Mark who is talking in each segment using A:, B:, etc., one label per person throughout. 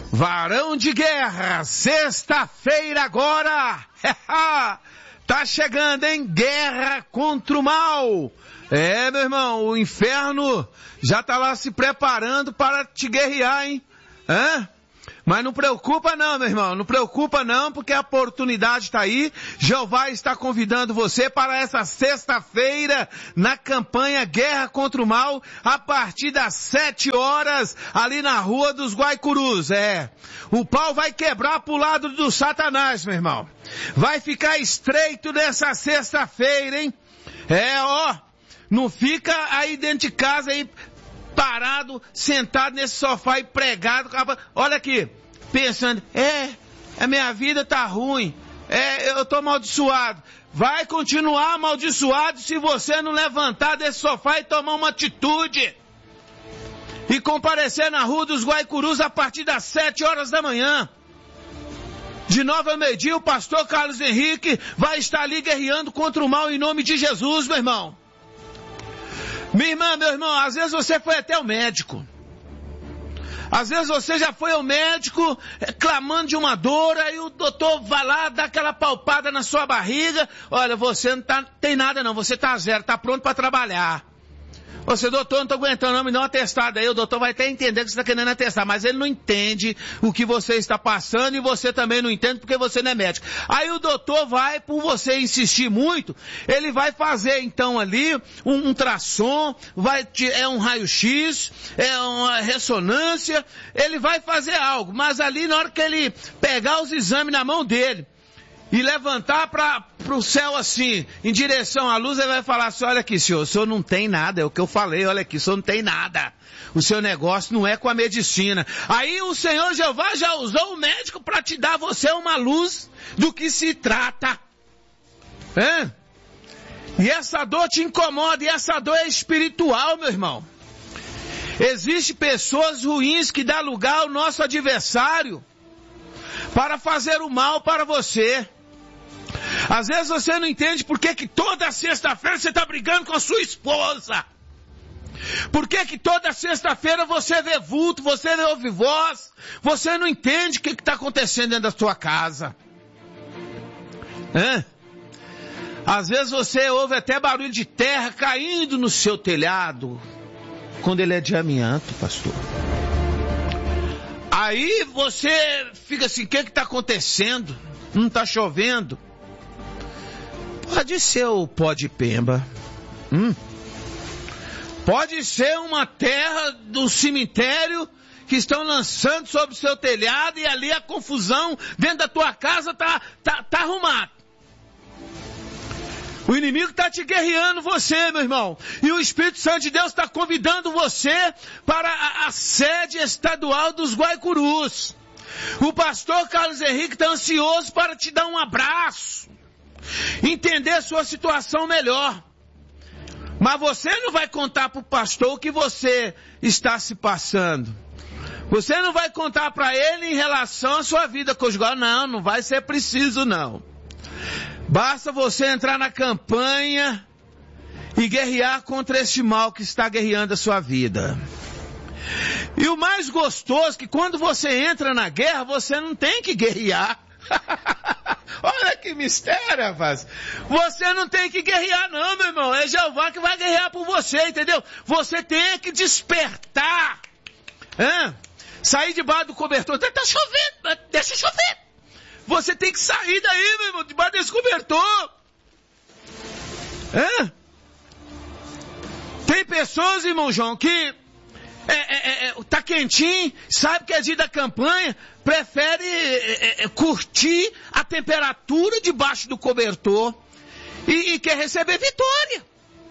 A: Varão de guerra, sexta-feira agora, tá chegando, hein? Guerra contra o mal. É, meu irmão, o inferno já tá lá se preparando para te guerrear, hein? Mas não preocupa não, meu irmão, não preocupa não, porque a oportunidade está aí. Jeová está convidando você para essa sexta-feira na campanha Guerra contra o Mal, a partir das 7 horas, ali na Rua dos Guaicurus. O pau vai quebrar pro lado do Satanás, meu irmão. Vai ficar estreito nessa sexta-feira, hein? Não fica aí dentro de casa aí, parado, sentado nesse sofá e pregado. Olha aqui, pensando, a minha vida tá ruim, eu tô amaldiçoado. Vai continuar amaldiçoado se você não levantar desse sofá e tomar uma atitude. E comparecer na Rua dos Guaicurus a partir das 7 horas da manhã. De 9 ao meio-dia, o pastor Carlos Henrique vai estar ali guerreando contra o mal em nome de Jesus, meu irmão. Minha irmã, meu irmão, às vezes você foi até o médico. Às vezes você já foi ao médico clamando de uma dor, aí o doutor vai lá, dá aquela palpada na sua barriga. Olha, você não tem nada não, você tá zero, tá pronto para trabalhar. Você, doutor, não tô aguentando não, me dá um atestado aí. O doutor vai até entender que você está querendo atestar, mas ele não entende o que você está passando e você também não entende porque você não é médico. Aí o doutor vai, por você insistir muito, ele vai fazer então ali um ultrassom, é um raio-x, é uma ressonância, ele vai fazer algo, mas ali na hora que ele pegar os exames na mão dele e levantar pro céu assim, em direção à luz, ele vai falar assim, olha aqui, senhor, o senhor não tem nada, é o que eu falei, olha aqui, o senhor não tem nada. O seu negócio não é com a medicina. Aí o Senhor Jeová já usou o médico para te dar a você uma luz do que se trata. E essa dor te incomoda, e essa dor é espiritual, meu irmão. Existem pessoas ruins que dão lugar ao nosso adversário para fazer o mal para você. Às vezes você não entende por que toda sexta-feira você está brigando com a sua esposa. Por que toda sexta-feira você vê vulto, você ouve voz, você não entende o que está acontecendo dentro da sua casa. Às vezes você ouve até barulho de terra caindo no seu telhado, quando ele é de amianto, pastor. Aí você fica assim, o que está acontecendo? Não está chovendo? Pode ser o pó de pemba. Pode ser uma terra do cemitério que estão lançando sobre o seu telhado e ali a confusão dentro da tua casa tá arrumada. O inimigo está te guerreando você, meu irmão. E o Espírito Santo de Deus está convidando você para a sede estadual dos Guaicurus. O pastor Carlos Henrique está ansioso para te dar um abraço. Entender sua situação melhor. Mas você não vai contar para o pastor o que você está se passando. Você não vai contar para ele em relação à sua vida conjugal. Não vai ser preciso não. Basta você entrar na campanha e guerrear contra esse mal que está guerreando a sua vida. E o mais gostoso é que quando você entra na guerra, você não tem que guerrear. Olha que mistério, rapaz. Você não tem que guerrear não, meu irmão. É Jeová que vai guerrear por você, entendeu? Você tem que despertar. Sair debaixo do cobertor. Tá chovendo, deixa chover. Você tem que sair daí, meu irmão, debaixo desse cobertor. Tem pessoas, irmão João, que tá quentinho, sabe que é dia da campanha, prefere curtir a temperatura debaixo do cobertor e quer receber vitória.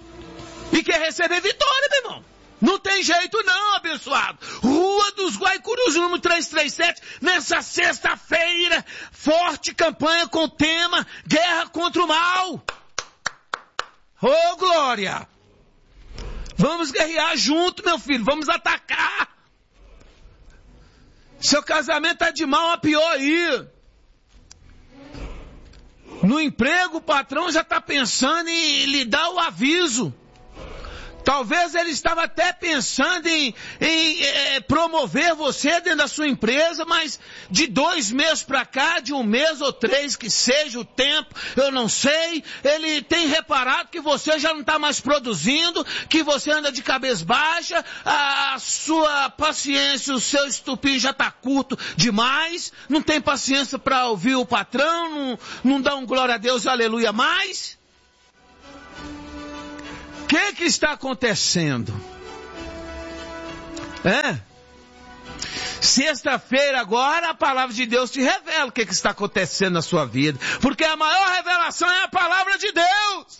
A: Meu irmão. Não tem jeito não, abençoado. Rua dos Guaicurus, número 337, nessa sexta-feira, forte campanha com o tema Guerra contra o Mal. Ô, glória! Vamos guerrear junto, meu filho, vamos atacar. Seu casamento tá de mal a pior aí. No emprego, o patrão já tá pensando em lhe dar o aviso. Talvez ele estava até pensando em promover você dentro da sua empresa, mas de 2 meses para cá, de 1 mês ou 3, que seja o tempo, eu não sei, ele tem reparado que você já não está mais produzindo, que você anda de cabeça baixa, a sua paciência, o seu estupim já está curto demais, não tem paciência para ouvir o patrão, não dá um glória a Deus, aleluia mais. O que está acontecendo? Sexta-feira agora a palavra de Deus te revela o que está acontecendo na sua vida. Porque a maior revelação é a palavra de Deus.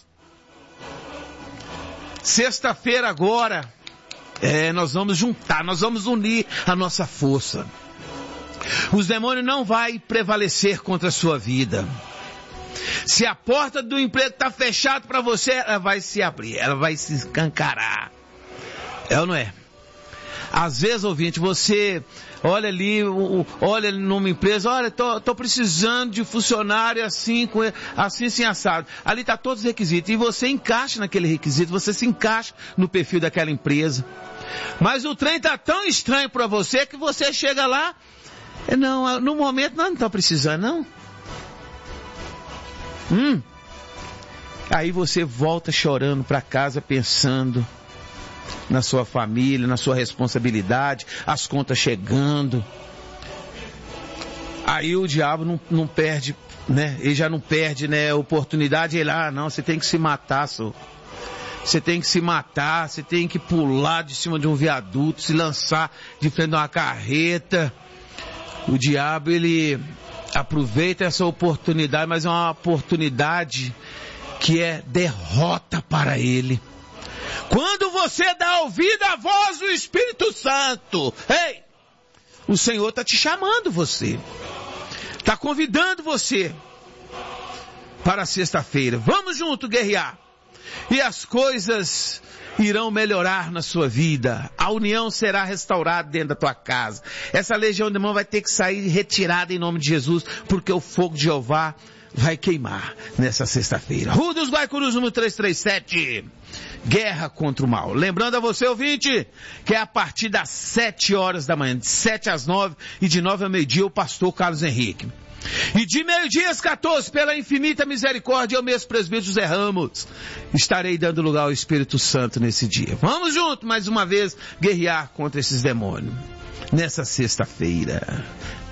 A: Sexta-feira agora, nós vamos juntar, nós vamos unir a nossa força. Os demônios não vão prevalecer contra a sua vida. Se a porta do emprego está fechada para você, ela vai se abrir, ela vai se escancarar. É ou não é? Às vezes, ouvinte, você olha ali, olha numa empresa, olha, tô precisando de funcionário assim assado. Ali está todos os requisitos. E você encaixa naquele requisito, você se encaixa no perfil daquela empresa. Mas o trem está tão estranho para você que você chega lá, não, no momento não está precisando, não. Aí você volta chorando para casa pensando na sua família, na sua responsabilidade, as contas chegando. Aí o diabo não perde, né? Ele já não perde, né, a oportunidade. Ele, não, você tem que se matar, senhor. Você tem que se matar, você tem que pular de cima de um viaduto, se lançar de frente de uma carreta. O diabo, ele aproveita essa oportunidade, mas é uma oportunidade que é derrota para ele. Quando você dá ouvido à voz do Espírito Santo, o Senhor está te chamando você, está convidando você para sexta-feira. Vamos junto guerrear. E as coisas irão melhorar na sua vida. A união será restaurada dentro da tua casa. Essa legião de demônio vai ter que sair retirada em nome de Jesus, porque o fogo de Jeová vai queimar nessa sexta-feira. Rua dos Guaicurus, número 337. Guerra contra o mal. Lembrando a você, ouvinte, que é a partir das 7 horas da manhã, de 7 às 9 e de 9 ao meio-dia, o pastor Carlos Henrique. E de meio-dia às 14, pela infinita misericórdia, eu mesmo, presbítero José Ramos, estarei dando lugar ao Espírito Santo nesse dia. Vamos juntos, mais uma vez, guerrear contra esses demônios. Nessa sexta-feira.